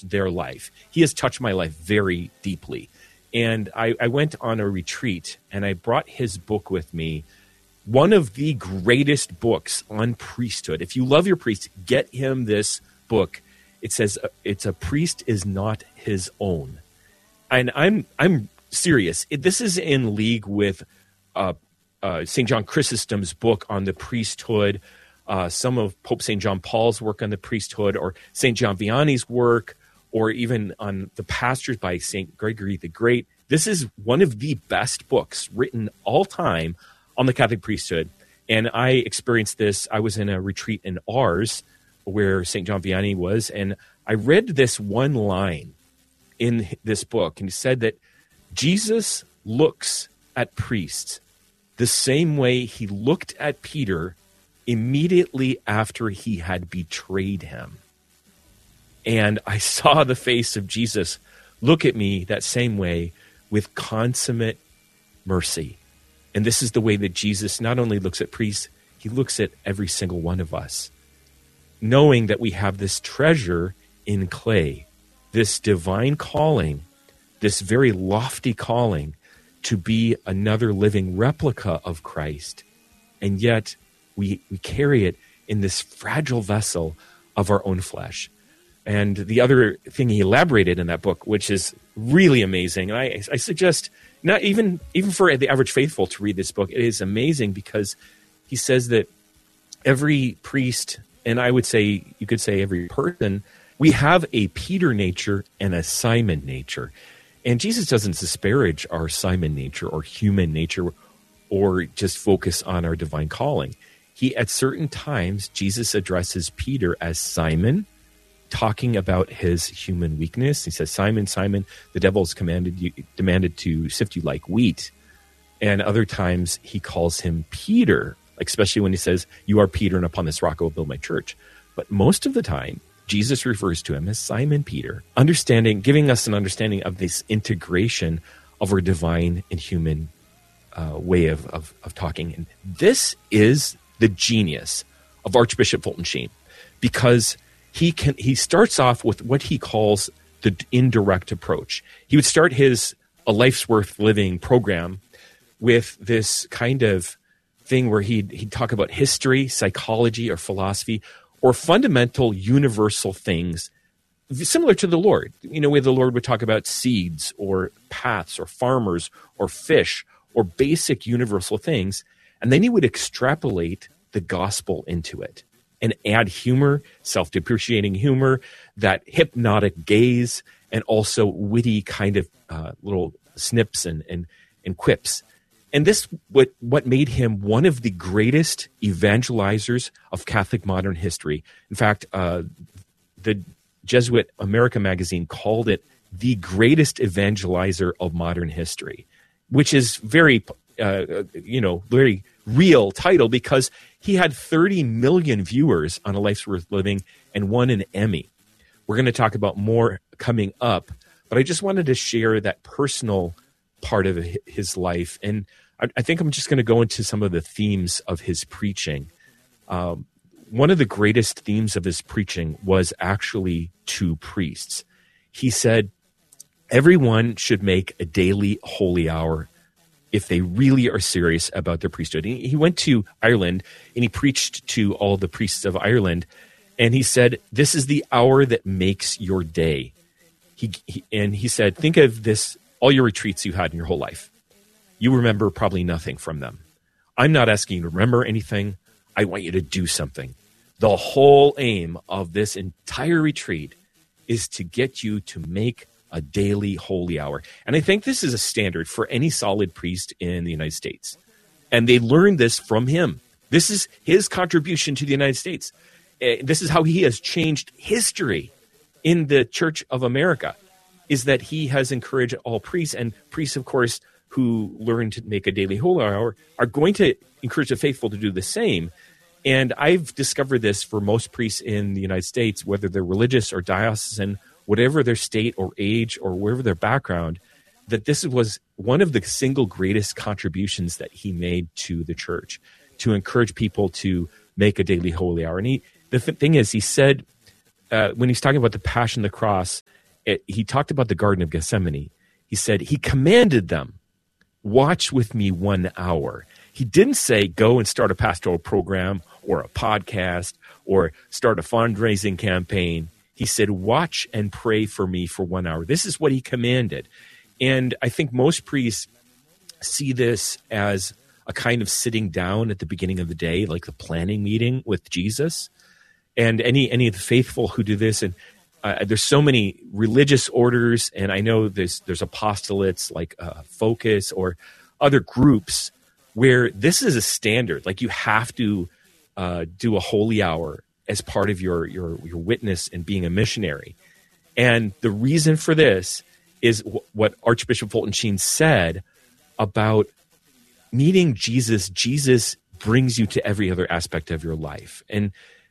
touched their life. He has touched my life very deeply. And I went on a retreat, and I brought his book with me, one of the greatest books on priesthood. If you love your priest, get him this book. It says, "It's a priest is not his own." And I'm serious. This is in league with St. John Chrysostom's book on the priesthood, some of Pope St. John Paul's work on the priesthood, or St. John Vianney's work, or even on the Pastors by St. Gregory the Great. This is one of the best books written all time on the Catholic priesthood. And I experienced this. I was in a retreat in Ars where St. John Vianney was, and I read this one line in this book, and he said that Jesus looks at priests the same way he looked at Peter immediately after he had betrayed him. And I saw the face of Jesus look at me that same way with consummate mercy. And this is the way that Jesus not only looks at priests, he looks at every single one of us, knowing that we have this treasure in clay, this divine calling, this very lofty calling to be another living replica of Christ. And yet we carry it in this fragile vessel of our own flesh. And the other thing he elaborated in that book, which is really amazing, and I suggest not even for the average faithful to read this book, it is amazing because he says that every priest, and I would say, you could say every person, we have a Peter nature and a Simon nature. And Jesus doesn't disparage our Simon nature or human nature or just focus on our divine calling. He, at certain times, Jesus addresses Peter as Simon, talking about his human weakness. He says, "Simon, Simon, the devil has demanded to sift you like wheat." And other times he calls him Peter, especially when he says, "You are Peter, and upon this rock I will build my church." But most of the time, Jesus refers to him as Simon Peter, giving us an understanding of this integration of our divine and human way of talking. And this is the genius of Archbishop Fulton Sheen, because he starts off with what he calls the indirect approach. He would start his A Life's Worth Living program with this kind of thing where he'd talk about history, psychology, or philosophy, or fundamental universal things similar to the Lord. Where the Lord would talk about seeds or paths or farmers or fish or basic universal things. And then he would extrapolate the gospel into it and add humor, self-depreciating humor, that hypnotic gaze, and also witty kind of little snips and quips. And this what made him one of the greatest evangelizers of Catholic modern history. In fact, the Jesuit America magazine called it the greatest evangelizer of modern history, which is very, very real title, because he had 30 million viewers on A Life's Worth Living and won an Emmy. We're going to talk about more coming up, but I just wanted to share that personal part of his life. And I think I'm just going to go into some of the themes of his preaching. One of the greatest themes of his preaching was actually to priests. He said, everyone should make a daily holy hour if they really are serious about their priesthood. He went to Ireland and he preached to all the priests of Ireland, and he said, this is the hour that makes your day. He said, think of this, all your retreats you had in your whole life. You remember probably nothing from them. I'm not asking you to remember anything. I want you to do something. The whole aim of this entire retreat is to get you to make a daily holy hour. And I think this is a standard for any solid priest in the United States. And they learned this from him. This is his contribution to the United States. This is how he has changed history in the Church of America, is that he has encouraged all priests, and priests, of course, who learn to make a daily holy hour are going to encourage the faithful to do the same. And I've discovered this for most priests in the United States, whether they're religious or diocesan, whatever their state or age or wherever their background, that this was one of the single greatest contributions that he made to the church, to encourage people to make a daily holy hour. And the thing is, he said, when he's talking about the Passion of the Cross, he talked about the Garden of Gethsemane. He said, he commanded them, watch with me 1 hour. He didn't say, go and start a pastoral program or a podcast or start a fundraising campaign. He said, watch and pray for me for 1 hour. This is what he commanded. And I think most priests see this as a kind of sitting down at the beginning of the day, like the planning meeting with Jesus. And any of the faithful who do this, and there's so many religious orders, and I know there's apostolates like Focus or other groups where this is a standard. Like you have to do a holy hour as part of your witness and being a missionary. And the reason for this is what Archbishop Fulton Sheen said about meeting Jesus. Jesus brings you to every other aspect of your life. And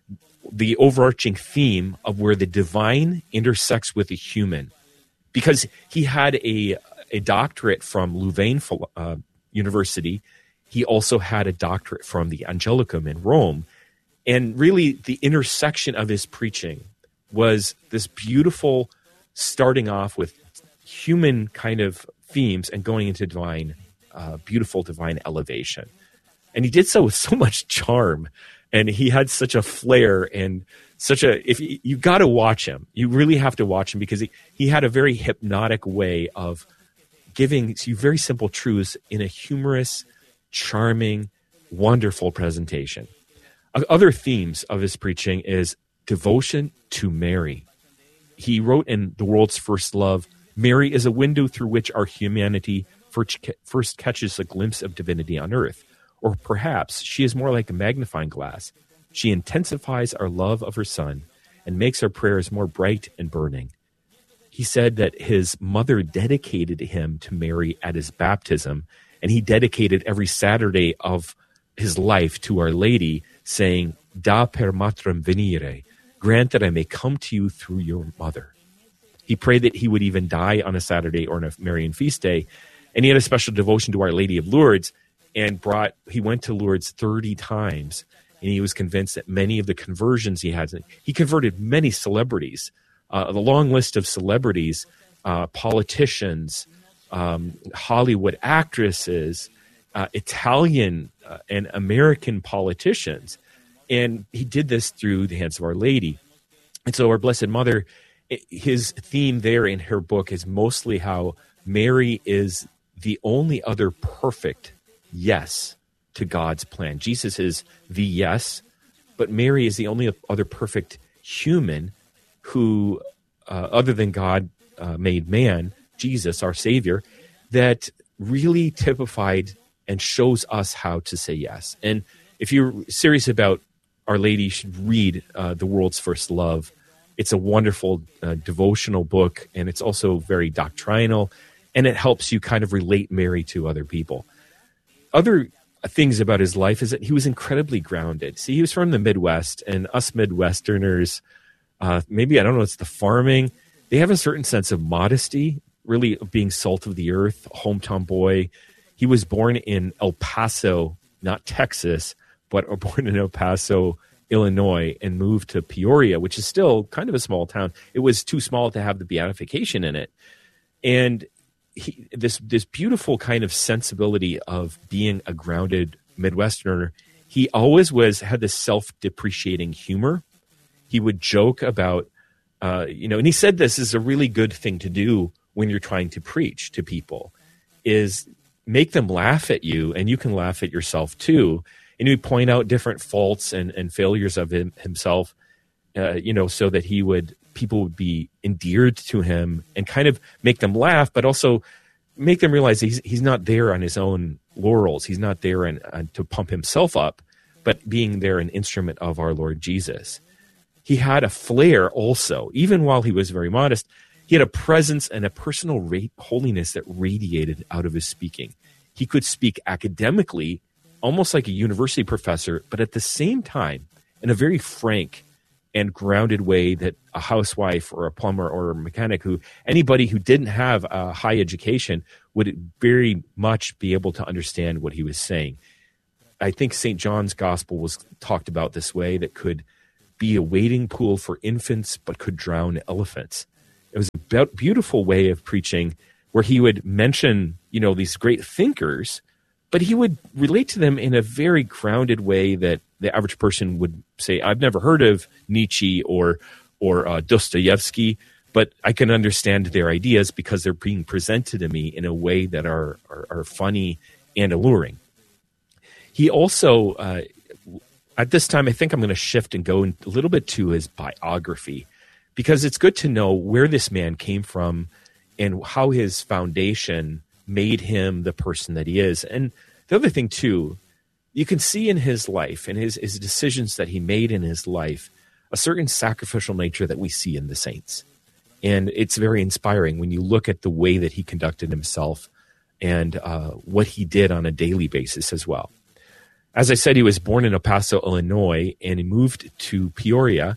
the overarching theme of where the divine intersects with the human, because he had a doctorate from Louvain University. He also had a doctorate from the Angelicum in Rome. And really the intersection of his preaching was this beautiful starting off with human kind of themes and going into divine, beautiful divine elevation. And he did so with so much charm. And he had such a flair and if you got to watch him, you really have to watch him, because he had a very hypnotic way of giving you very simple truths in a humorous, charming, wonderful presentation. Other themes of his preaching is devotion to Mary. He wrote in The World's First Love, Mary is a window through which our humanity first catches a glimpse of divinity on earth. Or perhaps she is more like a magnifying glass. She intensifies our love of her Son and makes our prayers more bright and burning. He said that his mother dedicated him to Mary at his baptism, and he dedicated every Saturday of his life to Our Lady, saying, Da per matrem venire, grant that I may come to you through your mother. He prayed that he would even die on a Saturday or on a Marian feast day, and he had a special devotion to Our Lady of Lourdes, and he went to Lourdes 30 times, and he was convinced that many of the conversions he converted many celebrities, the long list of celebrities, politicians, Hollywood actresses, Italian and American politicians. And he did this through the hands of Our Lady. And so our Blessed Mother, his theme there in her book is mostly how Mary is the only other perfect yes to God's plan. Jesus is the yes, but Mary is the only other perfect human who, other than God made man, Jesus, our Savior, that really typified and shows us how to say yes. And if you're serious about Our Lady, you should read The World's First Love. It's a wonderful devotional book, and it's also very doctrinal, and it helps you kind of relate Mary to other people. Other things about his life is that he was incredibly grounded. See, he was from the Midwest, and us Midwesterners, maybe, I don't know, it's the farming. They have a certain sense of modesty, really being salt of the earth, a hometown boy. He was born in El Paso, not Texas, but born in El Paso, Illinois, and moved to Peoria, which is still kind of a small town. It was too small to have the beatification in it. And this beautiful kind of sensibility of being a grounded Midwesterner, he always had this self-depreciating humor. He would joke about, and he said this is a really good thing to do when you're trying to preach to people, is make them laugh at you, and you can laugh at yourself too. And he would point out different faults and failures of himself, so that people would be endeared to him and kind of make them laugh, but also make them realize he's not there on his own laurels. He's not there to pump himself up, but being there an instrument of our Lord Jesus. He had a flair also, even while he was very modest. He had a presence and a personal holiness that radiated out of his speaking. He could speak academically, almost like a university professor, but at the same time, in a very frank and grounded way that a housewife or a plumber or a mechanic, anybody who didn't have a high education would very much be able to understand what he was saying. I think St. John's Gospel was talked about this way, that could be a wading pool for infants, but could drown elephants. It was a beautiful way of preaching where he would mention, these great thinkers, but he would relate to them in a very grounded way that the average person would say, I've never heard of Nietzsche or Dostoevsky, but I can understand their ideas because they're being presented to me in a way that are funny and alluring. He also, at this time, I think I'm going to shift and go a little bit to his biography, because it's good to know where this man came from and how his foundation made him the person that he is. And the other thing, too, you can see in his life and his decisions that he made in his life a certain sacrificial nature that we see in the saints. And it's very inspiring when you look at the way that he conducted himself and what he did on a daily basis as well. As I said, he was born in El Paso, Illinois, and he moved to Peoria.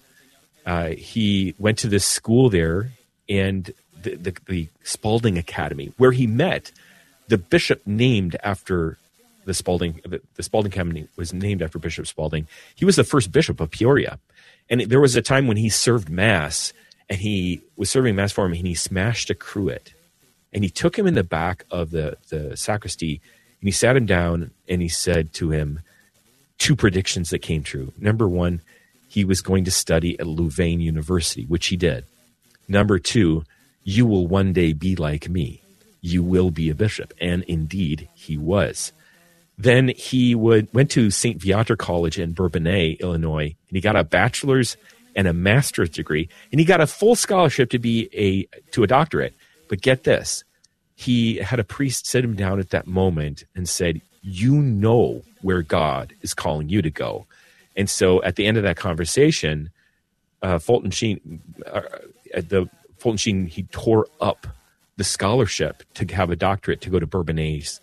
He went to this school there, and the Spalding Academy, where he met the bishop named after the Spalding Academy was named after Bishop Spalding. He was the first bishop of Peoria. And there was a time when he served Mass, and he was serving Mass for him, and he smashed a cruet. And he took him in the back of the sacristy, and he sat him down, and he said to him two predictions that came true. Number one, he was going to study at Louvain University, which he did. Number two, you will one day be like me. You will be a bishop. And indeed, he was. Then he went to St. Viator College in Bourbonnais, Illinois, and he got a bachelor's and a master's degree, and he got a full scholarship to a doctorate. But get this, he had a priest sit him down at that moment and said, you know where God is calling you to go. And so at the end of that conversation, Fulton Sheen, he tore up the scholarship to have a doctorate to go to Bourbonnais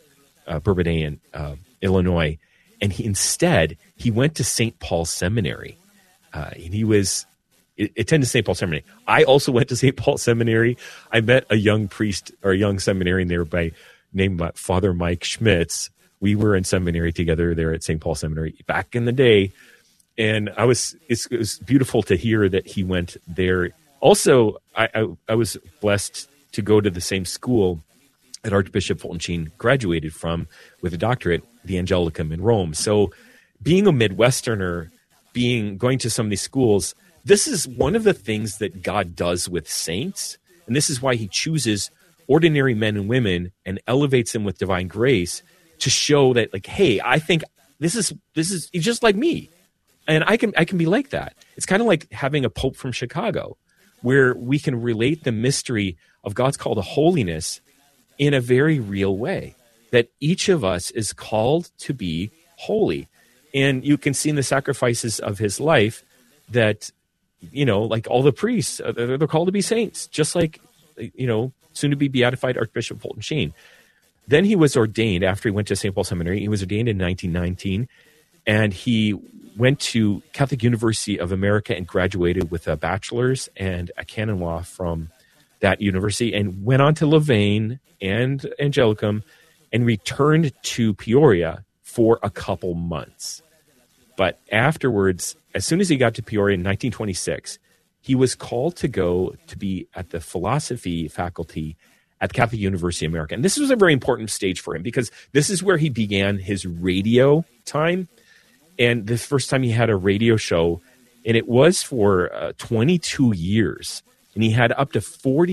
in Illinois. And he went to St. Paul Seminary. And he attended St. Paul Seminary. I also went to St. Paul Seminary. I met a young priest or a young seminarian there named Father Mike Schmitz. We were in seminary together there at St. Paul Seminary back in the day. And it was beautiful to hear that he went there. Also, I was blessed to go to the same school that Archbishop Fulton Sheen graduated from with a doctorate, the Angelicum in Rome. So being a Midwesterner, going to some of these schools, this is one of the things that God does with saints. And this is why he chooses ordinary men and women and elevates them with divine grace to show that, like, hey, I think this is he's just like me. And I can be like that. It's kind of like having a pope from Chicago, where we can relate the mystery of God's call to holiness in a very real way, that each of us is called to be holy. And you can see in the sacrifices of his life that, like all the priests, they're called to be saints, just like, soon to be beatified Archbishop Fulton Sheen. Then he was ordained after he went to St. Paul Seminary. He was ordained in 1919, and he went to Catholic University of America and graduated with a bachelor's and a canon law from that university, and went on to Louvain and Angelicum and returned to Peoria for a couple months. But afterwards, as soon as he got to Peoria in 1926, he was called to go to be at the philosophy faculty at Catholic University of America. And this was a very important stage for him because this is where he began his radio time. And the first time he had a radio show, and it was for 22 years. And he had up to 4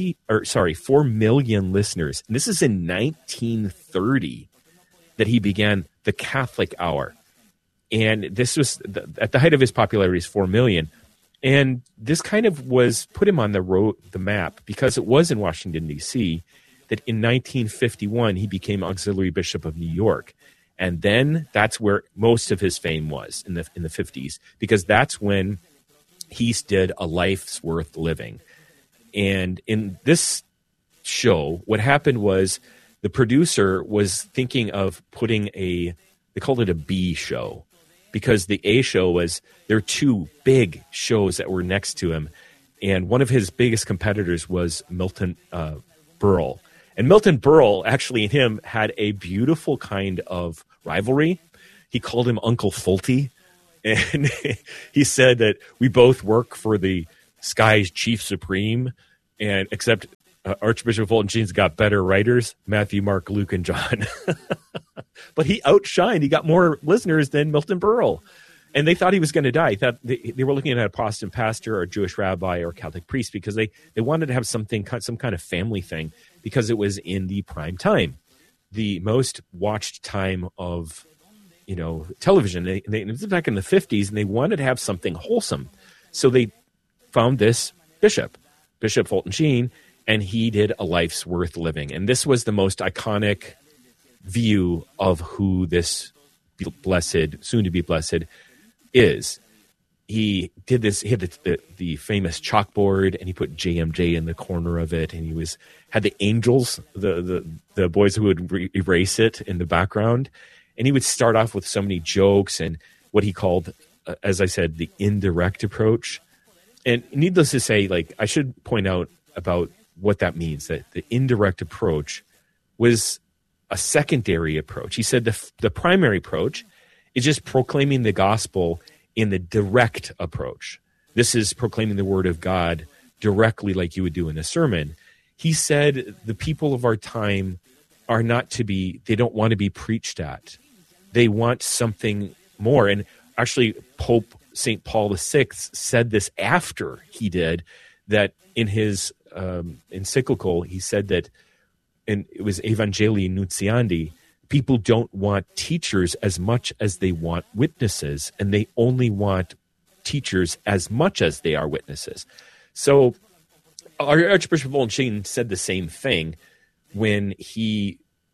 million listeners. And this is in 1930 that he began the Catholic Hour. And this was at the height of his popularity is 4 million. And this kind of put him on the map because it was in Washington, D.C., that in 1951 he became Auxiliary Bishop of New York. And then that's where most of his fame was in the 50s, because that's when he did A Life's Worth Living. And in this show, what happened was the producer was thinking of putting they called it a B show, because the A show was, there are two big shows that were next to him. And one of his biggest competitors was Milton Berle. And Milton Berle, actually, and him had a beautiful kind of rivalry. He called him Uncle Fulty. And he said that we both work for the sky's chief supreme, and except Archbishop Fulton Sheen's got better writers, Matthew, Mark, Luke, and John. But he outshined. He got more listeners than Milton Berle. And they thought he was going to die. They were looking at a Protestant pastor or a Jewish rabbi or a Catholic priest because they wanted to have some kind of family thing because it was in the prime time, the most watched time of television. It was back in the 50s, and they wanted to have something wholesome. So they found this Bishop Fulton Sheen, and he did A Life's Worth Living. And this was the most iconic view of who this blessed, soon-to-be blessed, is. He did this. He had the famous chalkboard, and he put JMJ in the corner of it, and he had the angels, the boys who would erase it in the background. And he would start off with so many jokes and what he called, as I said, the indirect approach. And needless to say, I should point out about what that means, that the indirect approach was a secondary approach. He said the primary approach is just proclaiming the gospel in the direct approach. This is proclaiming the word of God directly like you would do in a sermon. He said the people of our time are they don't want to be preached at. They want something more. And actually, Pope St. Paul VI said this after he did, that in his encyclical, he said that, and it was Evangelii Nuntiandi, people don't want teachers as much as they want witnesses, and they only want teachers as much as they are witnesses. So our Archbishop Fulton Sheen said the same thing when he,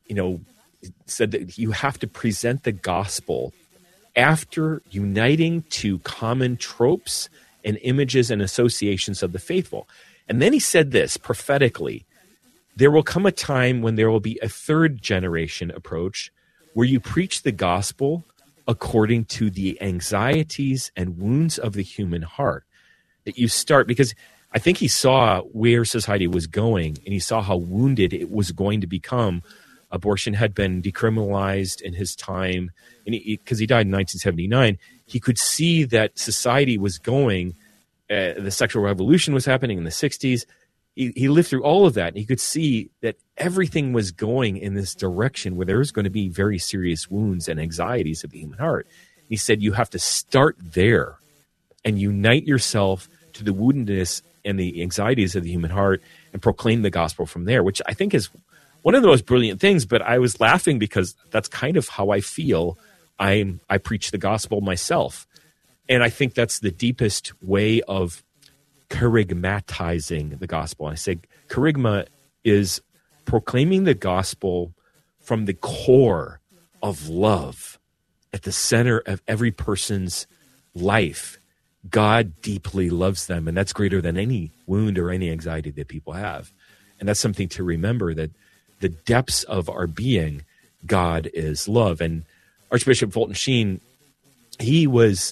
said that you have to present the gospel after uniting to common tropes and images and associations of the faithful. And then he said this prophetically: there will come a time when there will be a third generation approach where you preach the gospel according to the anxieties and wounds of the human heart. That you start, because I think he saw where society was going, and he saw how wounded it was going to become. Abortion had been decriminalized in his time, and because he died in 1979, he could see that society was going, the sexual revolution was happening in the 60s. He lived through all of that, and he could see that everything was going in this direction where there was going to be very serious wounds and anxieties of the human heart. He said you have to start there and unite yourself to the woundedness and the anxieties of the human heart and proclaim the gospel from there, which I think is one of the most brilliant things. But I was laughing because that's kind of how I feel. I preach the gospel myself. And I think that's the deepest way of kerygmatizing the gospel. I say kerygma is proclaiming the gospel from the core of love at the center of every person's life. God deeply loves them, and that's greater than any wound or any anxiety that people have. And that's something to remember, that the depths of our being, God is love. And Archbishop Fulton Sheen, he was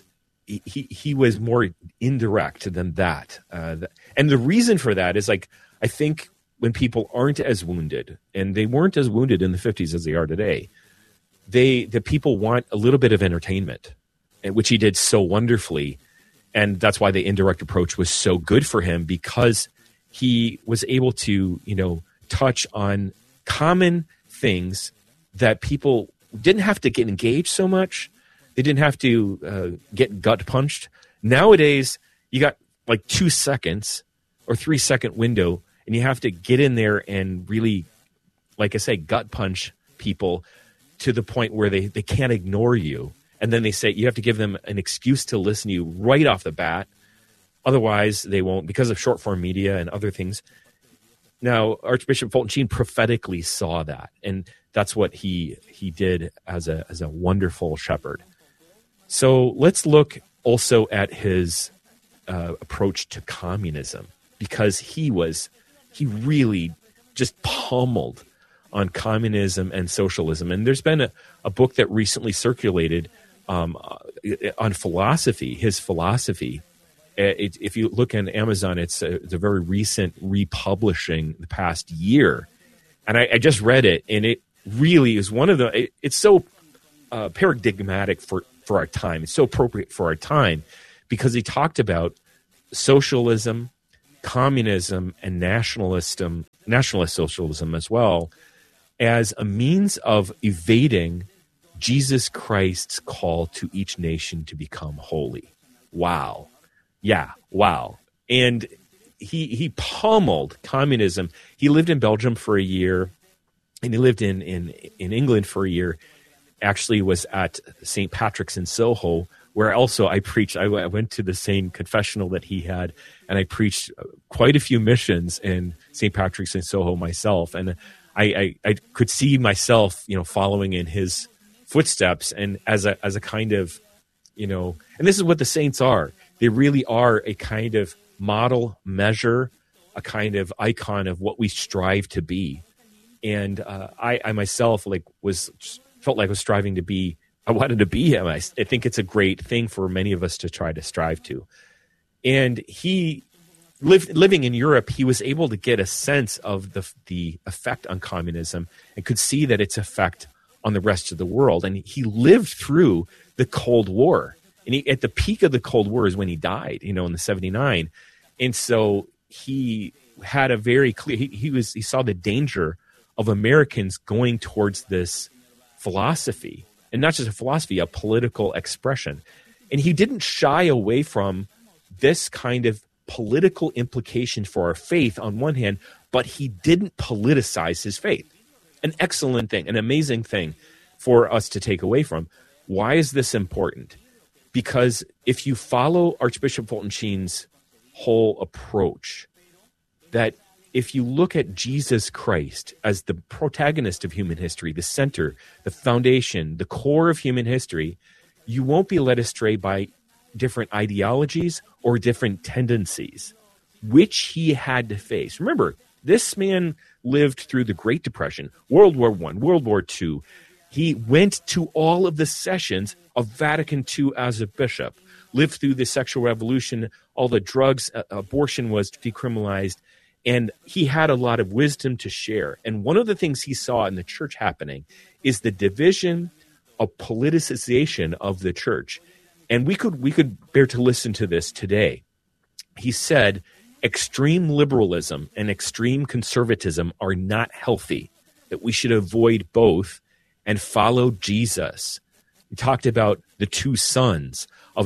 more indirect than that. And the reason for that is, I think when people aren't as wounded, and they weren't as wounded in the 50s as they are today, the people want a little bit of entertainment, which he did so wonderfully. And that's why the indirect approach was so good for him, because he was able to, touch on common things that people didn't have to get engaged so much. They didn't have to get gut punched. Nowadays, you got 2 seconds or 3 second window, and you have to get in there and really, like I say, gut punch people to the point where they can't ignore you. And then they say you have to give them an excuse to listen to you right off the bat. Otherwise, they won't, because of short form media and other things. Now, Archbishop Fulton Sheen prophetically saw that, and that's what he did as a wonderful shepherd. So let's look also at his approach to communism, because he really just pummeled on communism and socialism. And there's been a book that recently circulated on philosophy, his philosophy. If you look on Amazon, it's a very recent republishing the past year. And I just read it, and it really is one of it's so paradigmatic for for our time. It's so appropriate for our time because he talked about socialism, communism, and nationalist socialism as well as a means of evading Jesus Christ's call to each nation to become holy. Wow. Yeah, wow. And he pummeled communism. He lived in Belgium for a year, and he lived in England for a year. Actually was at St. Patrick's in Soho, where also I preached. I went to the same confessional that he had, and I preached quite a few missions in St. Patrick's in Soho myself. And I could see myself, following in his footsteps, and as a kind of, and this is what the saints are. They really are a kind of model, measure, a kind of icon of what we strive to be. And I myself felt like I was striving to be. I wanted to be him. I think it's a great thing for many of us to try to strive to. And he living in Europe, he was able to get a sense of the effect on communism and could see that its effect on the rest of the world. And he lived through the Cold War. And at the peak of the Cold War is when he died, in the 79. And so he had a very clear, he saw the danger of Americans going towards this philosophy, and not just a philosophy, a political expression. And he didn't shy away from this kind of political implication for our faith on one hand, but he didn't politicize his faith. An excellent thing, an amazing thing for us to take away from. Why is this important? Because if you follow Archbishop Fulton Sheen's whole approach, that if you look at Jesus Christ as the protagonist of human history, the center, the foundation, the core of human history, you won't be led astray by different ideologies or different tendencies, which he had to face. Remember, this man lived through the Great Depression, World War I, World War II. He went to all of the sessions of Vatican II as a bishop, lived through the sexual revolution, all the drugs, abortion was decriminalized, and he had a lot of wisdom to share. And one of the things he saw in the church happening is the division of politicization of the church. And we could bear to listen to this today. He said, extreme liberalism and extreme conservatism are not healthy, that we should avoid both and follow Jesus. He talked about the two sons of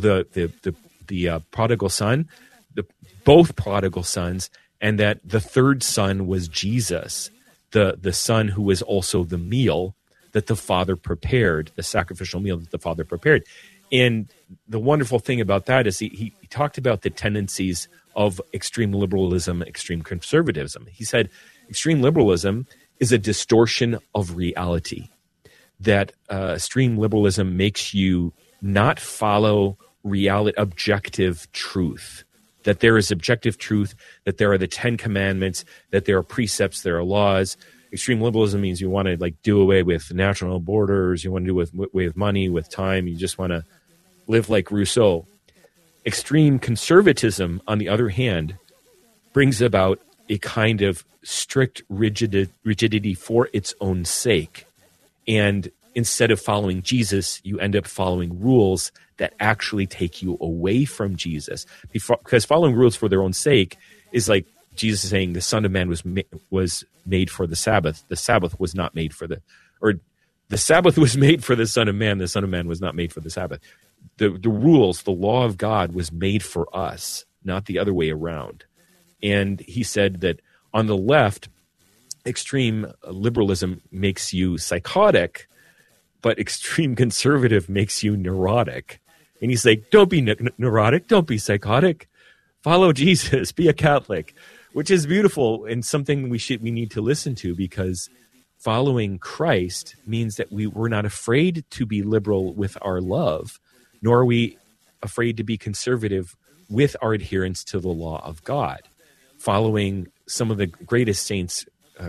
the prodigal son, both prodigal sons, and that the third son was Jesus, the son who was also the meal that the Father prepared, the sacrificial meal that the Father prepared. And the wonderful thing about that is he talked about the tendencies of extreme liberalism, extreme conservatism. He said extreme liberalism is a distortion of reality, that extreme liberalism makes you not follow reality, objective truth, that there is objective truth, that there are the 10 commandments, that there are precepts, there are laws. Extreme liberalism means you want to do away with national borders, you want to do away with money, with time, you just want to live like Rousseau. Extreme conservatism, on the other hand, brings about a kind of strict rigidity for its own sake. And instead of following Jesus, you end up following rules that actually take you away from Jesus. Because following rules for their own sake is like Jesus saying the Son of Man was made for the Sabbath. The Sabbath was not made for the Sabbath was made for the Son of Man. The Son of Man was not made for the Sabbath. The rules, the law of God was made for us, not the other way around. And he said that on the left, extreme liberalism makes you psychotic, but extreme conservative makes you neurotic. And he's like, don't be neurotic, don't be psychotic. Follow Jesus, be a Catholic, which is beautiful and something we need to listen to, because following Christ means that we're not afraid to be liberal with our love, nor are we afraid to be conservative with our adherence to the law of God. Following some of the greatest saints'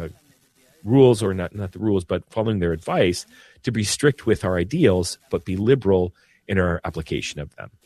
rules, or not the rules, but following their advice to be strict with our ideals, but be liberal in our application of them.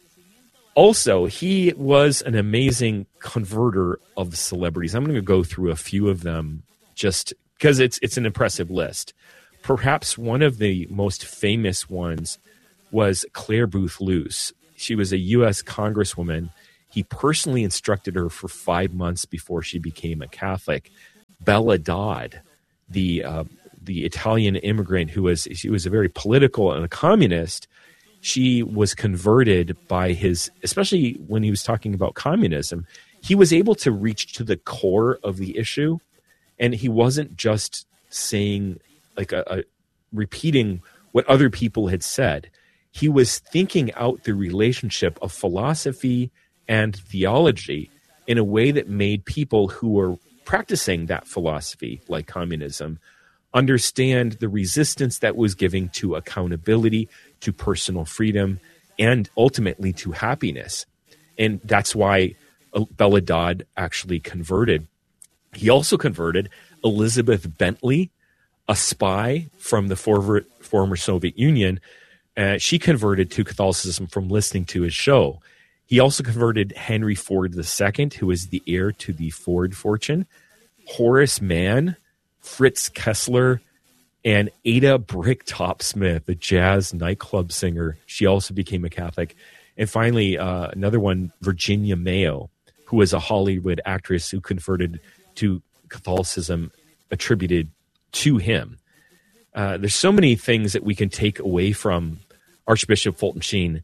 Also, he was an amazing converter of celebrities. I'm going to go through a few of them just because it's an impressive list. Perhaps one of the most famous ones was Claire Booth Luce. She was a U.S. Congresswoman. He personally instructed her for 5 months before she became a Catholic. Bella Dodd, the Italian immigrant she was a very political and a communist. She was converted by especially when he was talking about communism, he was able to reach to the core of the issue. And he wasn't just saying, like, repeating what other people had said. He was thinking out the relationship of philosophy and theology in a way that made people who were practicing that philosophy, like communism, understand the resistance that was giving to accountability, to personal freedom, and ultimately to happiness. And that's why Bella Dodd actually converted. He also converted Elizabeth Bentley, a spy from the former Soviet Union. She converted to Catholicism from listening to his show. He also converted Henry Ford II, who was the heir to the Ford fortune, Horace Mann, Fritz Kessler, and Ada Bricktop Smith, the jazz nightclub singer. She also became a Catholic. And finally, another one, Virginia Mayo, who was a Hollywood actress who converted to Catholicism attributed to him. There's so many things that we can take away from Archbishop Fulton Sheen.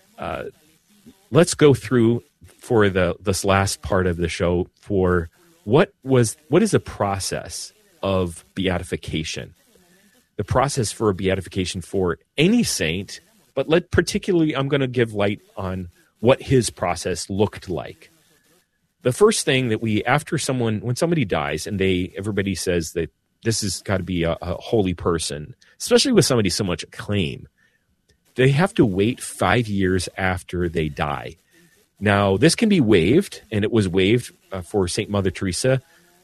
Let's go through for this last part of the show for what is a process of beatification. The process for a beatification for any saint, but particularly I'm going to give light on what his process looked like. The first thing that when somebody dies and everybody says that this has got to be a holy person, especially with somebody so much acclaim, they have to wait 5 years after they die. Now, this can be waived, and it was waived for St. Mother Teresa.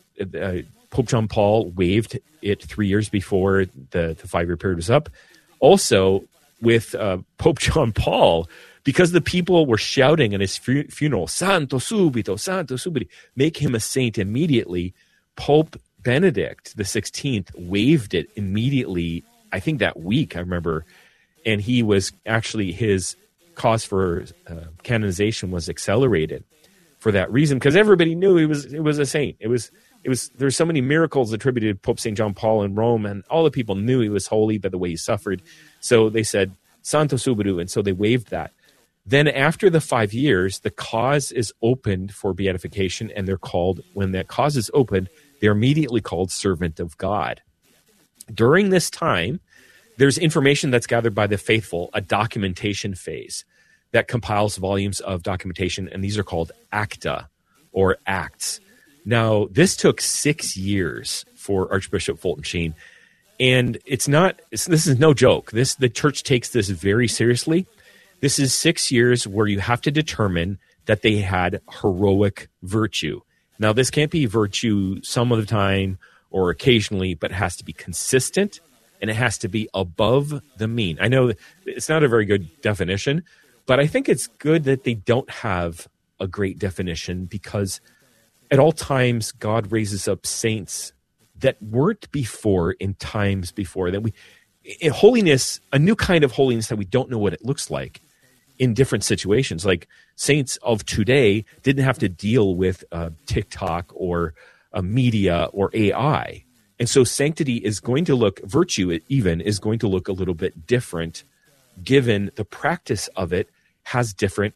Pope John Paul waived it 3 years before the 5-year period was up. Also, with Pope John Paul, because the people were shouting at his funeral, Santo subito, Santo subito, make him a saint immediately, Pope Benedict the 16th waived it immediately, I think that week, I remember, and he was actually, his cause for canonization was accelerated for that reason, because everybody knew it was a saint. There's so many miracles attributed to Pope St. John Paul in Rome, and all the people knew he was holy by the way he suffered. So they said, Santo subito, and so they waived that. Then after the 5 years, the cause is opened for beatification, and when that cause is opened, they're immediately called servant of God. During this time, there's information that's gathered by the faithful, a documentation phase that compiles volumes of documentation, and these are called acta or acts. Now, this took 6 years for Archbishop Fulton Sheen, and this is no joke. The church takes this very seriously. This is 6 years where you have to determine that they had heroic virtue. Now, this can't be virtue some of the time or occasionally, but it has to be consistent, and it has to be above the mean. I know it's not a very good definition, but I think it's good that they don't have a great definition, because at all times God raises up saints that weren't before in times before. That holiness, a new kind of holiness that we don't know what it looks like in different situations. Like saints of today didn't have to deal with TikTok or media or AI. And so sanctity is going to look, virtue even is going to look a little bit different, given the practice of it has different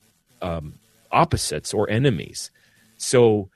opposites or enemies. So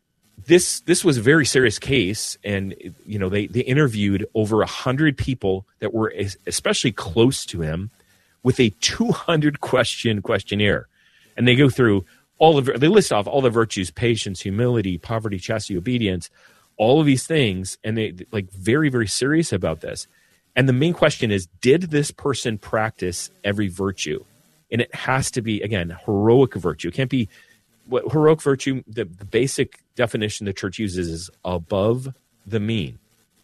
this was a very serious case, and they interviewed over 100 people that were especially close to him with a 200 question questionnaire, and they go through they list off all the virtues: patience, humility, poverty, chastity, obedience, all of these things, and they very, very serious about this. And the main question is, did this person practice every virtue? And it has to be, again, heroic virtue. It can't be heroic virtue. The basic definition the church uses is above the mean.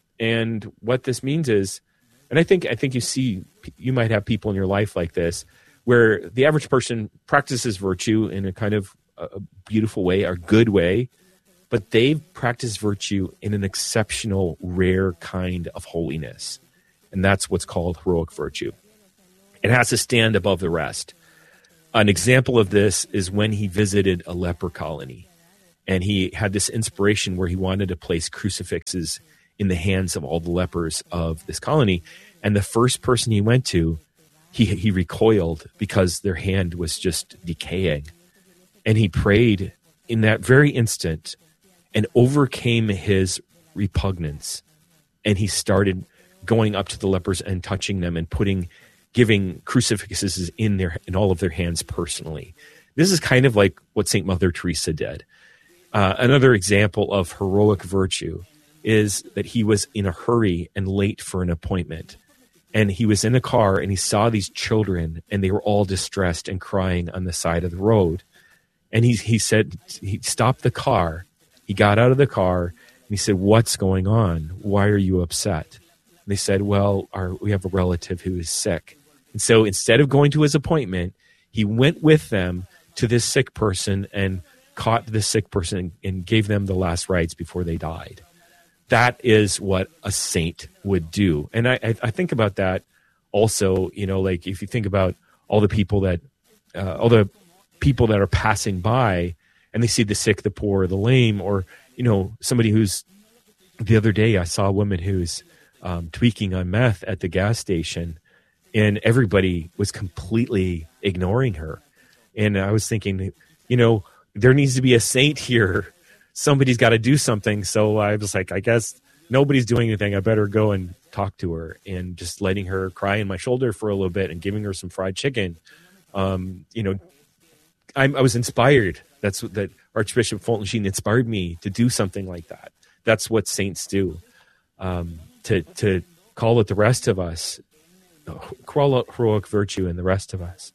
And what this means is, and I think you might have people in your life like this, where the average person practices virtue in a kind of a beautiful way, or good way, but they've practiced virtue in an exceptional, rare kind of holiness. And that's what's called heroic virtue. It has to stand above the rest. An example of this is when he visited a leper colony, and he had this inspiration where he wanted to place crucifixes in the hands of all the lepers of this colony. And the first person he went to, he recoiled because their hand was just decaying. And he prayed in that very instant and overcame his repugnance. And he started going up to the lepers and touching them and giving crucifixes in all of their hands personally. This is kind of like what St. Mother Teresa did. Another example of heroic virtue is that he was in a hurry and late for an appointment. And he was in a car and he saw these children and they were all distressed and crying on the side of the road. And he said, he stopped the car. He got out of the car and he said, "What's going on? Why are you upset?" And they said, "Well, we have a relative who is sick." And so instead of going to his appointment, he went with them to this sick person and caught the sick person and gave them the last rites before they died. That is what a saint would do. And I think about that also, like if you think about all the people that are passing by and they see the sick, the poor, the lame, or, somebody the other day I saw a woman who's tweaking on meth at the gas station, and everybody was completely ignoring her. And I was thinking, there needs to be a saint here. Somebody's got to do something. So I was like, I guess nobody's doing anything. I better go and talk to her, and just letting her cry in my shoulder for a little bit and giving her some fried chicken. I was inspired. That Archbishop Fulton Sheen inspired me to do something like that. That's what saints do. To call it the rest of us, call out heroic virtue in the rest of us.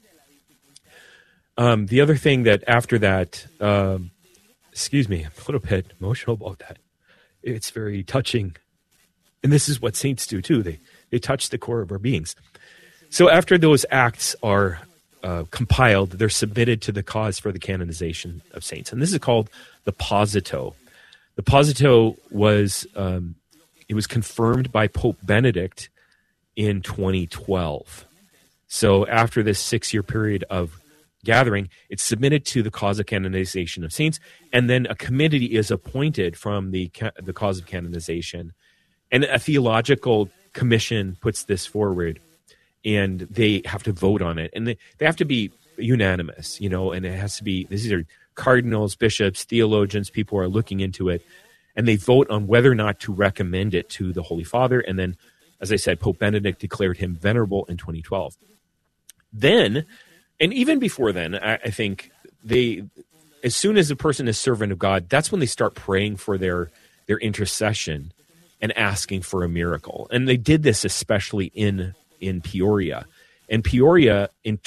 The other thing that after that, excuse me, I'm a little bit emotional about that. It's very touching. And this is what saints do too. They touch the core of our beings. So after those acts are compiled, they're submitted to the cause for the canonization of saints. And this is called the Posito. The Posito was, it was confirmed by Pope Benedict in 2012. So after this 6-year period of gathering, it's submitted to the cause of canonization of saints, and then a committee is appointed from the cause of canonization, and a theological commission puts this forward, and they have to vote on it, and they have to be unanimous, and it has to be, these are cardinals, bishops, theologians, people who are looking into it, and they vote on whether or not to recommend it to the Holy Father. And then, as I said, Pope Benedict declared him venerable in 2012. Then, and even before then, I think as soon as a person is servant of God, that's when they start praying for their intercession and asking for a miracle. And they did this especially in Peoria. In Peoria, in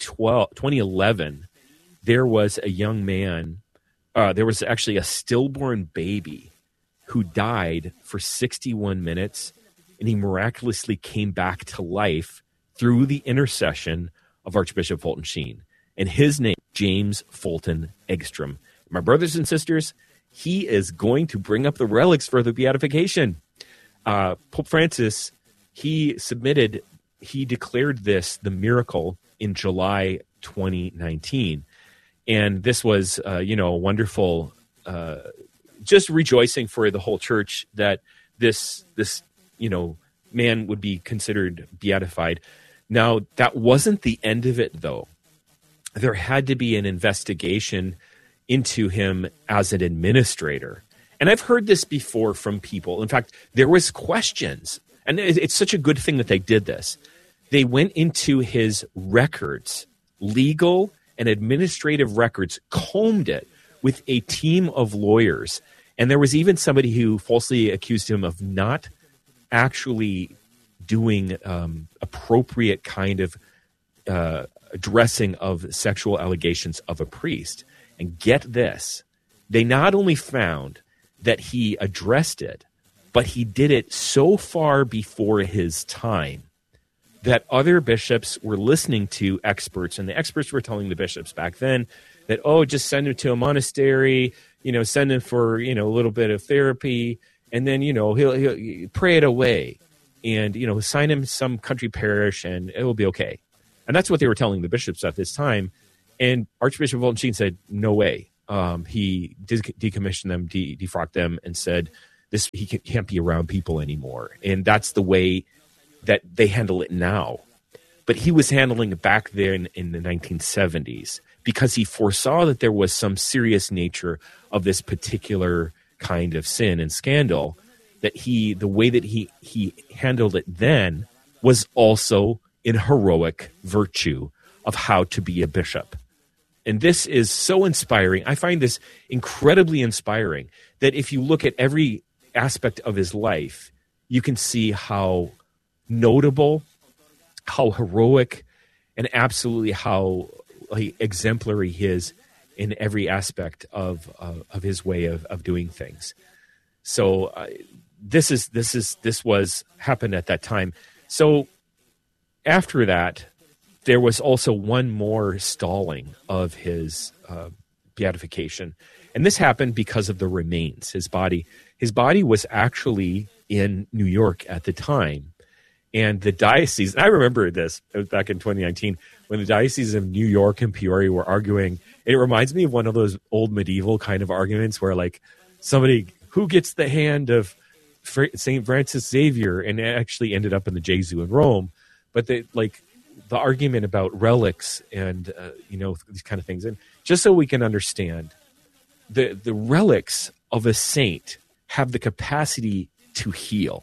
2011, there was a young man, there was actually a stillborn baby who died for 61 minutes, and he miraculously came back to life through the intercession of Archbishop Fulton Sheen. And his name, James Fulton Eggstrom. My brothers and sisters, he is going to bring up the relics for the beatification. Pope Francis, he declared this the miracle in July 2019. And this was, a wonderful, just rejoicing for the whole church that this man would be considered beatified. Now, that wasn't the end of it, though. There had to be an investigation into him as an administrator. And I've heard this before from people. In fact, there was questions. And it's such a good thing that they did this. They went into his records, legal and administrative records, combed it with a team of lawyers. And there was even somebody who falsely accused him of not actually doing appropriate kind of addressing of sexual allegations of a priest. And get this, they not only found that he addressed it, but he did it so far before his time that other bishops were listening to experts, and the experts were telling the bishops back then that, just send him to a monastery, send him for, a little bit of therapy, and then, he'll pray it away. and, assign him some country parish and it will be okay. And that's what they were telling the bishops at this time. And Archbishop Wallenstein said, no way. He decommissioned them, defrocked them, and said, he can't be around people anymore. And that's the way that they handle it now. But he was handling it back then in the 1970s because he foresaw that there was some serious nature of this particular kind of sin and scandal, that the way that he handled it then was also in heroic virtue of how to be a bishop. And this is so inspiring. I find this incredibly inspiring, that if you look at every aspect of his life, you can see how notable, how heroic, and absolutely how exemplary he is in every aspect of his way of doing things. So this was happened at that time. So after that, there was also one more stalling of his beatification, and this happened because of the remains. His body was actually in New York at the time, and the diocese. And I remember this. It was back in 2019 when the diocese of New York and Peoria were arguing. It reminds me of one of those old medieval kind of arguments where, like, somebody who gets the hand of Saint Francis Xavier, and it actually ended up in the Jesu in Rome, but the argument about relics and these kind of things. And just so we can understand, the relics of a saint have the capacity to heal.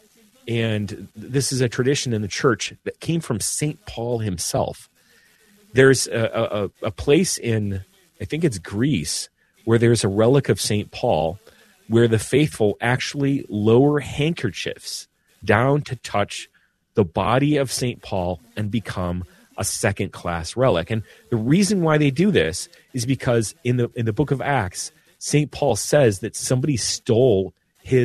And this is a tradition in the church that came from St. Paul himself. There's a place in, I think it's Greece, where there's a relic of St. Paul where the faithful actually lower handkerchiefs down to touch the body of St. Paul and become a second-class relic. And the reason why they do this is because in the book of Acts, St. Paul says that somebody stole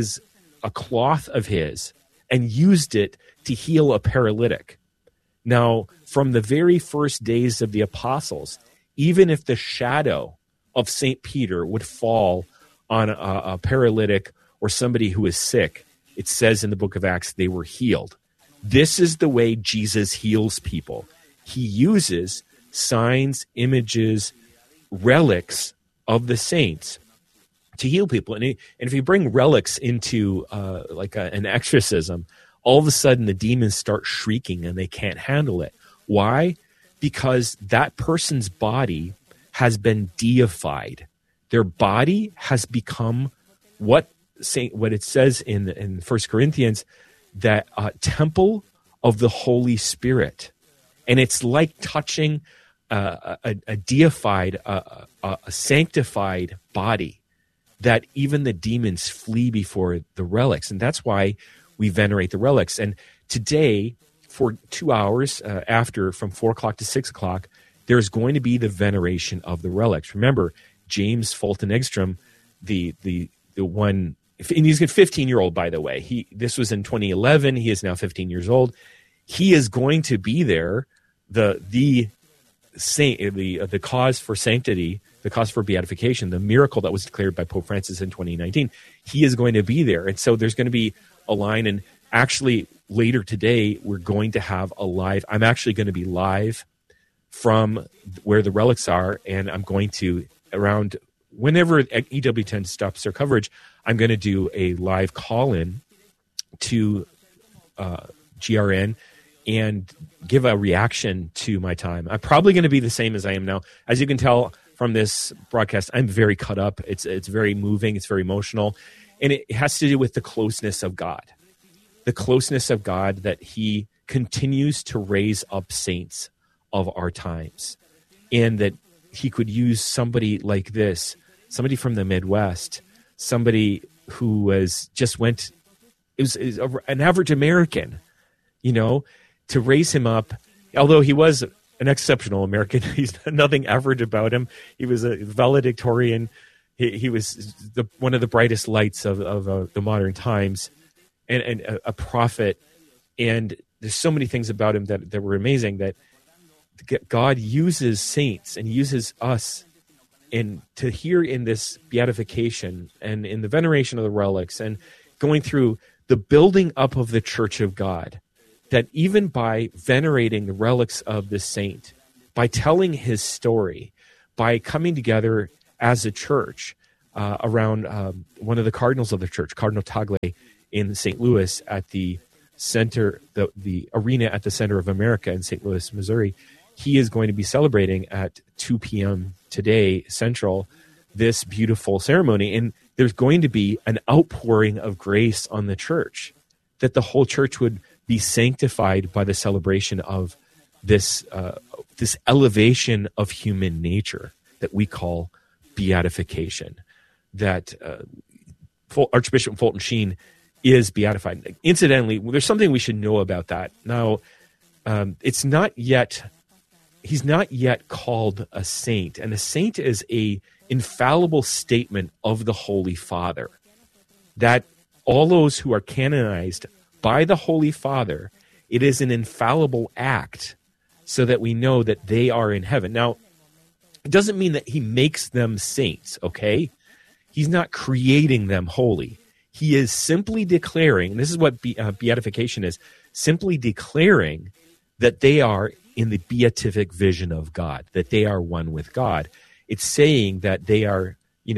a cloth of his and used it to heal a paralytic. Now, from the very first days of the apostles, even if the shadow of St. Peter would fall on a paralytic or somebody who is sick, it says in the book of Acts they were healed. This is the way Jesus heals people. He uses signs, images, relics of the saints to heal people. And if you bring relics into an exorcism, all of a sudden the demons start shrieking and they can't handle it. Why? Because that person's body has been deified. Their body has become what it says in 1 Corinthians, that temple of the Holy Spirit. And it's like touching a deified, a sanctified body, that even the demons flee before the relics. And that's why we venerate the relics. And today, for 2 hours from 4 o'clock to 6 o'clock, there's going to be the veneration of the relics. Remember, James Fulton Egstrom, the one, and he's a 15-year-old, by the way. This was in 2011. He is now 15 years old. He is going to be there. The cause for sanctity, the cause for beatification, the miracle that was declared by Pope Francis in 2019. He is going to be there, and so there's going to be a line. And actually, later today, we're going to have a live. I'm actually going to be live from where the relics are, and I'm going to, around whenever EWTN stops their coverage, I'm going to do a live call-in to GRN and give a reaction to my time. I'm probably going to be the same as I am now. As you can tell from this broadcast, I'm very cut up. It's very moving. It's very emotional. And it has to do with the closeness of God. The closeness of God, that he continues to raise up saints of our times. And that he could use somebody like this, somebody from the Midwest, somebody who was an average American, to raise him up. Although he was an exceptional American, he's nothing average about him. He was a valedictorian. He was one of the brightest lights of the modern times, and a prophet. And there's so many things about him that were amazing, that God uses saints and uses us and to hear in this beatification and in the veneration of the relics and going through the building up of the church of God, that even by venerating the relics of the saint, by telling his story, by coming together as a church around one of the cardinals of the church, Cardinal Tagle in St. Louis at the center, the arena at the center of America in St. Louis, Missouri, he is going to be celebrating at 2 p.m. today, Central, this beautiful ceremony. And there's going to be an outpouring of grace on the church, that the whole church would be sanctified by the celebration of this elevation of human nature that we call beatification, that Archbishop Fulton Sheen is beatified. Incidentally, there's something we should know about that. Now, he's not yet called a saint, and a saint is a infallible statement of the Holy Father, that all those who are canonized by the Holy Father, it is an infallible act so that we know that they are in heaven. Now, it doesn't mean that he makes them saints, okay? He's not creating them holy. He is simply declaring, and this is what beatification is, simply declaring that they are in the beatific vision of God, that they are one with God. It's saying that they are,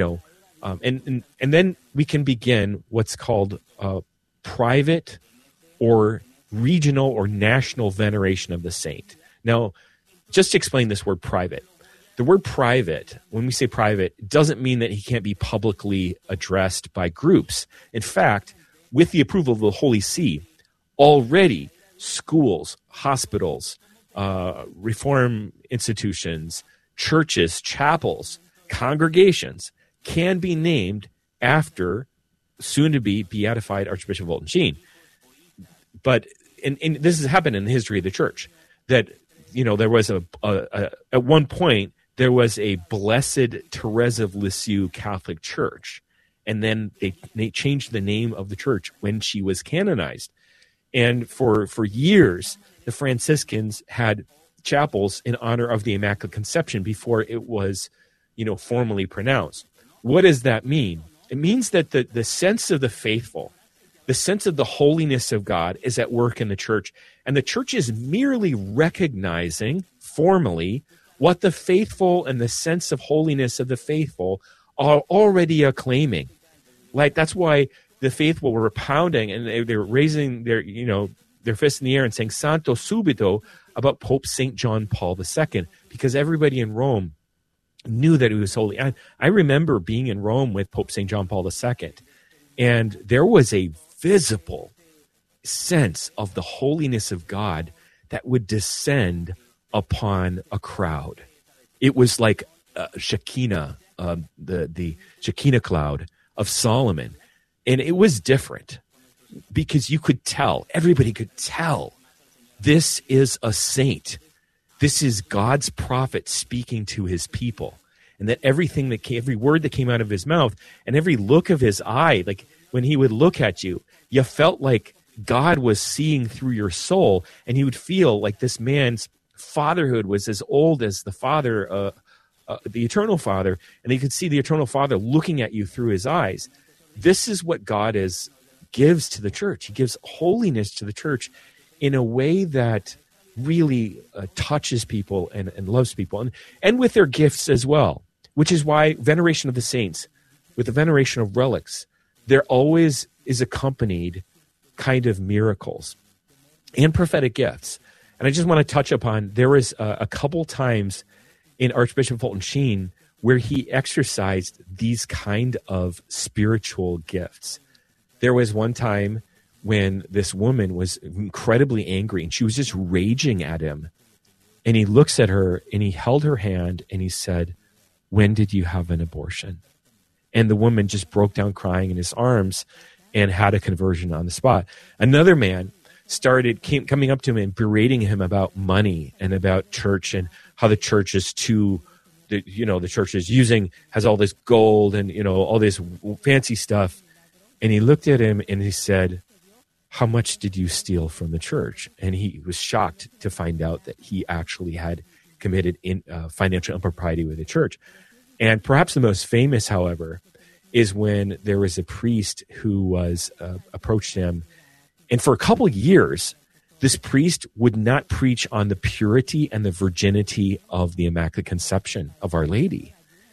and then we can begin what's called private or regional or national veneration of the saint. Now, just to explain this word private, the word private, when we say private, doesn't mean that he can't be publicly addressed by groups. In fact, with the approval of the Holy See, already schools, hospitals, reform institutions, churches, chapels, congregations can be named after soon-to-be beatified Archbishop Fulton Sheen. But and this has happened in the history of the church, that there was at one point there was a Blessed Therese of Lisieux Catholic Church, and then they changed the name of the church when she was canonized. And for years, the Franciscans had chapels in honor of the Immaculate Conception before it was, formally pronounced. What does that mean? It means that the sense of the faithful, the sense of the holiness of God is at work in the church, and the church is merely recognizing formally what the faithful and the sense of holiness of the faithful are already acclaiming. Like, that's why the faithful were pounding and they were raising their fists in the air and saying Santo Subito about Pope St. John Paul II, because everybody in Rome knew that he was holy. I remember being in Rome with Pope St. John Paul II, and there was a visible sense of the holiness of God that would descend upon a crowd. It was like Shekinah, the Shekinah cloud of Solomon. And it was different because you could tell, everybody could tell, this is a saint. This is God's prophet speaking to his people. And that every word that came out of his mouth and every look of his eye, like when he would look at you, you felt like God was seeing through your soul, and you would feel like this man's fatherhood was as old as the Father, the Eternal Father, and you could see the Eternal Father looking at you through his eyes. This is what God gives to the church. He gives holiness to the church in a way that really touches people and loves people, and with their gifts as well, which is why veneration of the saints, with the veneration of relics, there always is accompanied kind of miracles and prophetic gifts. And I just want to touch upon, there was a couple times in Archbishop Fulton Sheen where he exercised these kind of spiritual gifts. There was one time when this woman was incredibly angry and she was just raging at him. And he looks at her and he held her hand and he said, "When did you have an abortion?" And the woman just broke down crying in his arms and had a conversion on the spot. Another man came coming up to him and berating him about money and about church and how the church is the church has all this gold and, all this fancy stuff. And he looked at him and he said, "How much did you steal from the church?" And he was shocked to find out that he actually had committed financial impropriety with the church. And perhaps the most famous, however, is when there was a priest who was approached him. And for a couple of years, this priest would not preach on the purity and the virginity of the Immaculate Conception of Our Lady.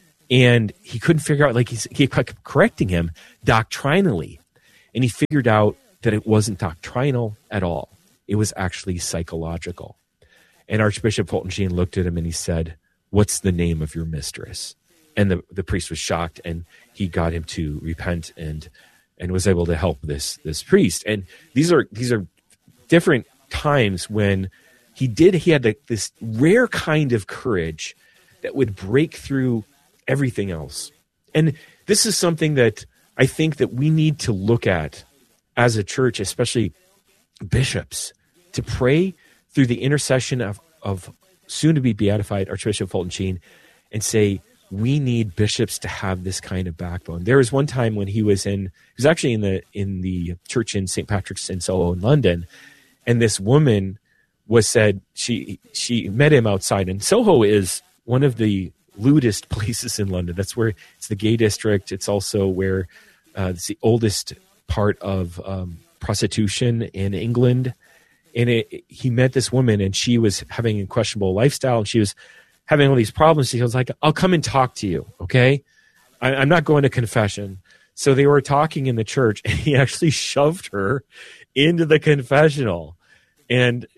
And he couldn't figure out, like he kept correcting him doctrinally. And he figured out that it wasn't doctrinal at all. It was actually psychological. And Archbishop Fulton Sheen looked at him and he said, "What's the name of your mistress?" And the priest was shocked, and he got him to repent and was able to help this priest. And these are different times when he had this rare kind of courage that would break through everything else. And this is something that I think that we need to look at as a church, especially bishops, to pray through the intercession of soon to be beatified Archbishop Fulton Sheen and say, we need bishops to have this kind of backbone. There was one time when he was actually in the church in St. Patrick's in Soho in London, and this woman said she met him outside. And Soho is one of the lewdest places in London. That's where it's the gay district. It's also where it's the oldest part of prostitution in England. And he met this woman, and she was having a questionable lifestyle, and she was having all these problems. He was like, "I'll come and talk to you, okay? I'm not going to confession." So they were talking in the church, and he actually shoved her into the confessional. And,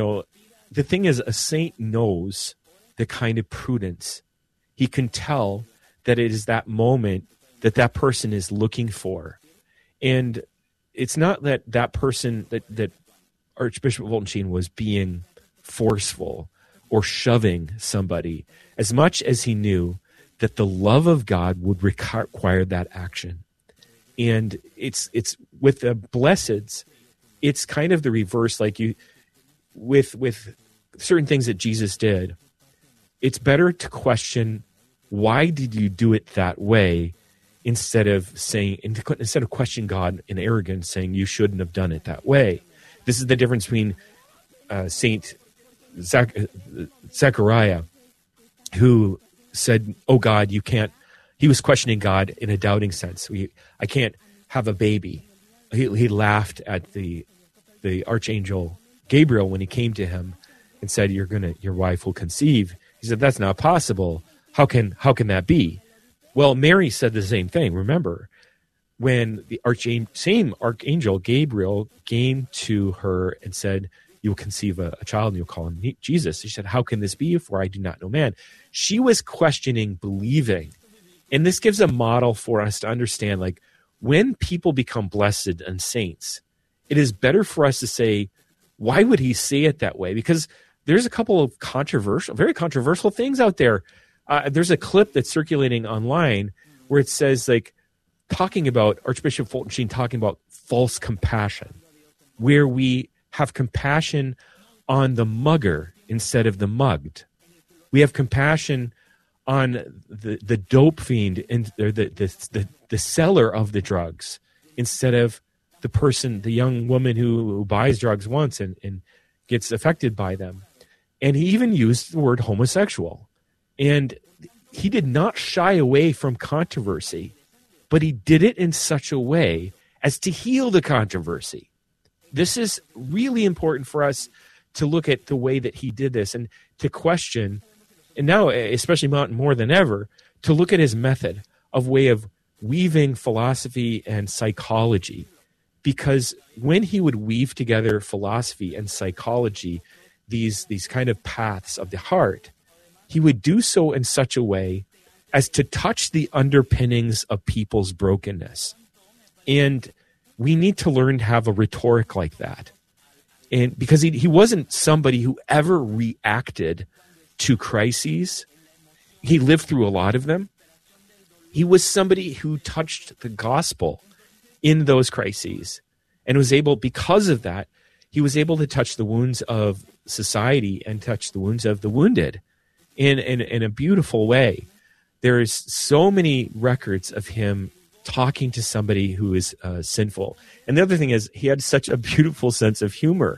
the thing is, a saint knows the kind of prudence. He can tell that it is that moment that person is looking for. And it's not that person, that Archbishop Fulton Sheen was being forceful or shoving somebody, as much as he knew that the love of God would require that action. And it's with the blesseds, it's kind of the reverse. Like with certain things that Jesus did, it's better to question, why did you do it that way, instead of questioning God in arrogance, saying you shouldn't have done it that way. This is the difference between Saint Zechariah, who said, "Oh God, you can't." He was questioning God in a doubting sense. I can't have a baby. He laughed at the archangel Gabriel when he came to him and said, "Your wife will conceive." He said, "That's not possible. How can that be?" Well, Mary said the same thing. Remember, when the same archangel Gabriel came to her and said, "You will conceive a child and you'll call him Jesus." She said, "How can this be, for I do not know man?" She was questioning, believing. And this gives a model for us to understand, like, when people become blessed and saints, it is better for us to say, why would he say it that way? Because there's a couple of very controversial things out there. There's a clip that's circulating online where it says, like, talking about Archbishop Fulton Sheen talking about false compassion, where we have compassion on the mugger instead of the mugged. We have compassion on the dope fiend and the seller of the drugs instead of the young woman who buys drugs once and gets affected by them. And he even used the word homosexual. And he did not shy away from controversy, but he did it in such a way as to heal the controversy. This is really important for us to look at the way that he did this and to question, and now especially more than ever, to look at his method of way of weaving philosophy and psychology. Because when he would weave together philosophy and psychology, these kind of paths of the heart, he would do so in such a way as to touch the underpinnings of people's brokenness. And we need to learn to have a rhetoric like that. And because he wasn't somebody who ever reacted to crises. He lived through a lot of them. He was somebody who touched the gospel in those crises and was able, because of that, he was able to touch the wounds of society and touch the wounds of the wounded in a beautiful way. There's so many records of him talking to somebody who is sinful. And the other thing is, he had such a beautiful sense of humor.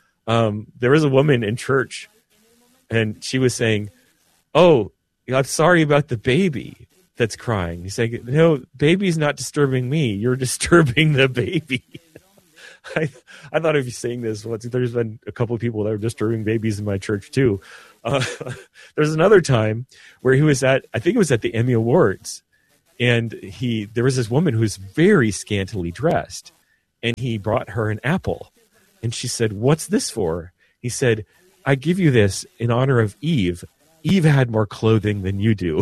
There was a woman in church, and she was saying, "Oh, I'm sorry about the baby." that's crying. He's like, no, baby's not disturbing me. You're disturbing the baby. I thought of you saying this once. There's been a couple of people that are disturbing babies in my church too. There's another time where he was I think it was at the Emmy Awards, and there was this woman who was very scantily dressed, and he brought her an apple, and she said, "What's this for?" He said, "I give you this in honor of Eve. Eve had more clothing than you do."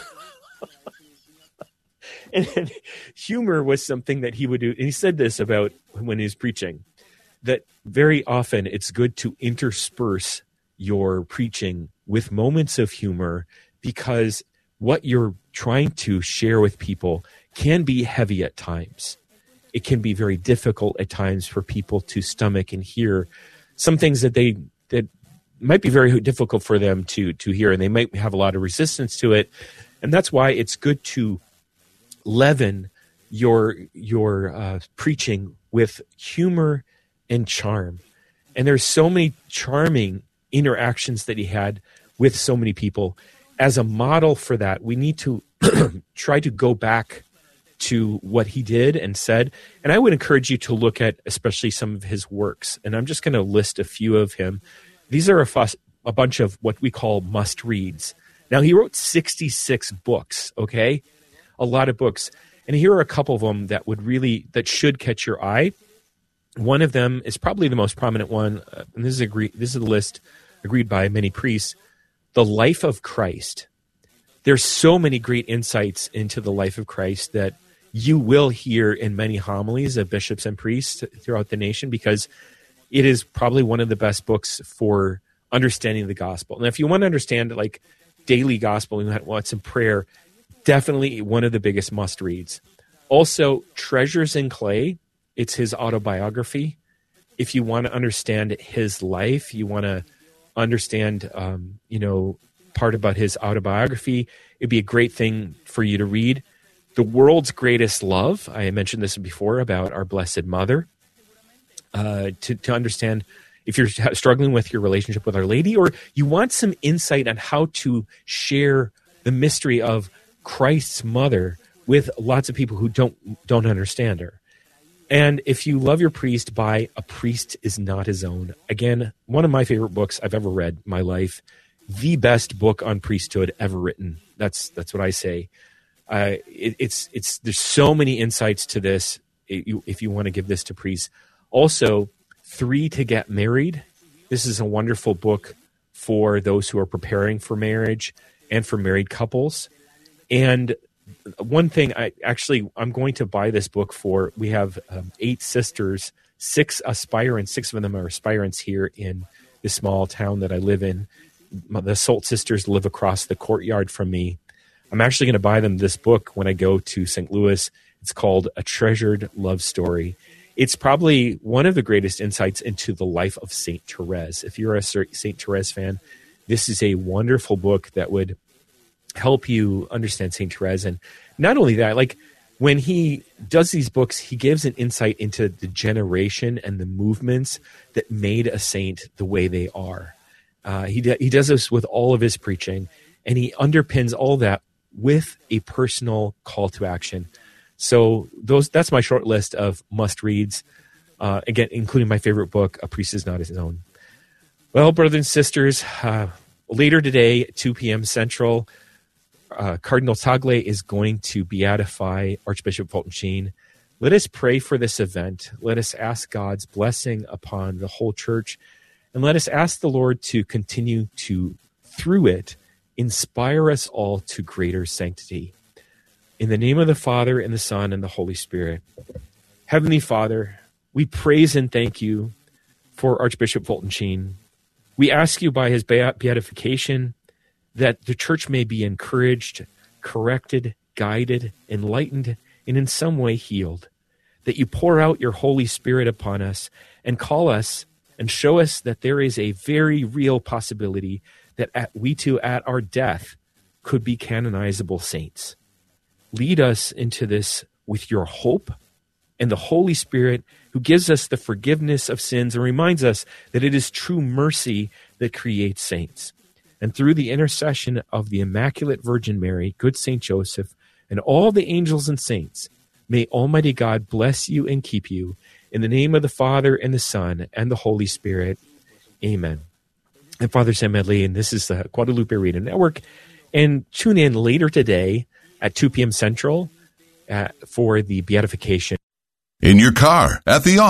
And humor was something that he would do. And he said this about when he was preaching, that very often it's good to intersperse your preaching with moments of humor, because what you're trying to share with people can be heavy at times. It can be very difficult at times for people to stomach and hear some things that might be very difficult for them to hear, and they might have a lot of resistance to it. And that's why it's good to leaven your preaching with humor and charm. And there's so many charming interactions that he had with so many people. As a model for that, we need to try to go back to what he did and said. And I would encourage you to look at especially some of his works. And I'm just going to list a few of him. These are a bunch of what we call must-reads. Now, he wrote 66 books, okay? A lot of books. And here are a couple of them that should catch your eye. One of them is probably the most prominent one, and this is a list agreed by many priests, The Life of Christ. There's so many great insights into the life of Christ that you will hear in many homilies of bishops and priests throughout the nation, because it is probably one of the best books for understanding the gospel. And if you want to understand like daily gospel and what's in prayer, definitely one of the biggest must-reads. Also, Treasures in Clay. It's his autobiography. If you want to understand his life, you want to understand, part about his autobiography, it'd be a great thing for you to read. The World's Greatest Love. I mentioned this before about our Blessed Mother. To understand if you're struggling with your relationship with Our Lady, or you want some insight on how to share the mystery of Christ's mother with lots of people who don't understand her. And if you love your priest, buy A Priest Is Not His Own. Again, one of my favorite books I've ever read in my life. The best book on priesthood ever written. That's what I say. There's so many insights to this if you want to give this to priests. Also, 3 to Get Married. This is a wonderful book for those who are preparing for marriage and for married couples. And one thing, I'm going to buy this book for. We have 8 sisters, 6 aspirants. 6 of them are aspirants here in the small town that I live in. The Salt sisters live across the courtyard from me. I'm actually going to buy them this book when I go to St. Louis. It's called A Treasured Love Story. It's probably one of the greatest insights into the life of St. Therese. If you're a St. Therese fan, this is a wonderful book that would help you understand St. Therese. And not only that, like when he does these books, he gives an insight into the generation and the movements that made a saint the way they are. He does this with all of his preaching, and he underpins all that with a personal call to action. So that's my short list of must-reads, again, including my favorite book, A Priest Is Not His Own. Well, brothers and sisters, later today at 2 p.m. Central, Cardinal Tagle is going to beatify Archbishop Fulton Sheen. Let us pray for this event. Let us ask God's blessing upon the whole church, and let us ask the Lord to continue to, through it, inspire us all to greater sanctity. In the name of the Father, and the Son, and the Holy Spirit. Heavenly Father, we praise and thank you for Archbishop Fulton Sheen. We ask you by his beatification that the church may be encouraged, corrected, guided, enlightened, and in some way healed. That you pour out your Holy Spirit upon us and call us and show us that there is a very real possibility that we too at our death could be canonizable saints. Lead us into this with your hope and the Holy Spirit, who gives us the forgiveness of sins and reminds us that it is true mercy that creates saints. And through the intercession of the Immaculate Virgin Mary, good Saint Joseph, and all the angels and saints. May Almighty God bless you and keep you. In the name of the Father, and the Son, and the Holy Spirit. Amen. And Father Sam Medley, and this is the Guadalupe Radio Network. And tune in later today at 2 p.m. Central for the beatification. In your car, at the